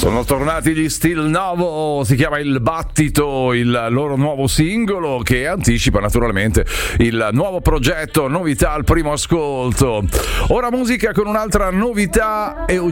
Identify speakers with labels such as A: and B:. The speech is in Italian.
A: Sono tornati gli Still Novo, si chiama Il Battito, il loro nuovo singolo che anticipa naturalmente il nuovo progetto, novità al primo ascolto. Ora musica con un'altra novità,